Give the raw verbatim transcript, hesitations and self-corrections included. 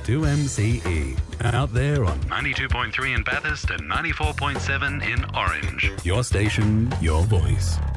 two M C E. Out there on ninety-two point three in Bathurst and ninety-four point seven in Orange. Your station, your voice.